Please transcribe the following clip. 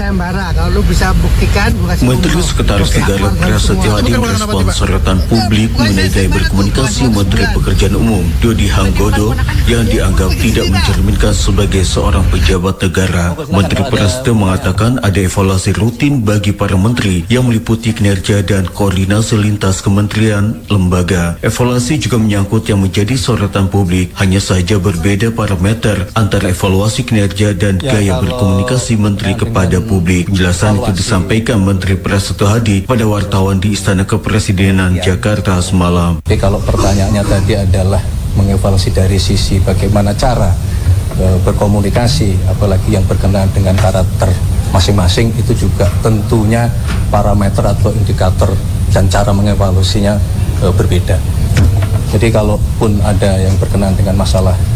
sayembara. Kalau lu bisa buktikan, Menteri Sekretaris Negara Prasetyo Adi merespon sorotan publik mengenai gaya berkomunikasi Menteri Pekerjaan Umum Dodi Hanggodo yang dianggap tidak mencerminkan sebagai seorang pejabat negara. Menteri Prasetyo mengatakan ada evaluasi rutin bagi para menteri yang meliputi kinerja dan koordinasi lintas kementerian lembaga. Evaluasi juga menyangkut yang menjadi sorotan publik, hanya saja berbeda parameter antara evaluasi kinerja dan gaya berkomunikasi menteri kepada publik. Penjelasan itu disampaikan Menteri Prasetyo Adi pada wartawan di Istana Kepresidenan Jakarta semalam. Jadi kalau pertanyaannya tadi adalah mengevaluasi dari sisi bagaimana cara berkomunikasi, apalagi yang berkenaan dengan karakter masing-masing, itu juga tentunya parameter atau indikator dan cara mengevaluasinya berbeda. Jadi kalaupun ada yang berkenaan dengan masalah